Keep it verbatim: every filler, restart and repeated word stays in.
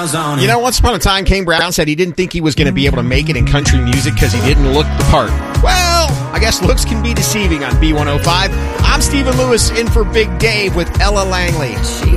miles on it. You know, once upon a time, Kane Brown said he didn't think he was going to be able to make it in country music because he didn't look the part. Well, I guess looks can be deceiving on B one oh five. I'm Stephen Lewis in for Big Dave with Ella Langley.